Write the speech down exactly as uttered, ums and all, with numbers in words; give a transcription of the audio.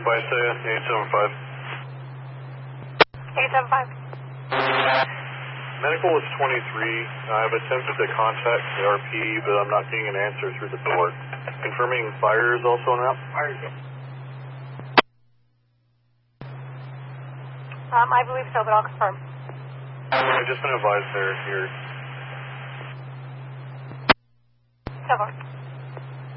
Isaiah, eight seven five. eight seven five. Medical was twenty-three. I've attempted to contact the R P, but I'm not getting an answer through the door. Confirming fire is also on route? Fire is Um, I believe so, but I'll confirm. I've just been advised they're here. So far.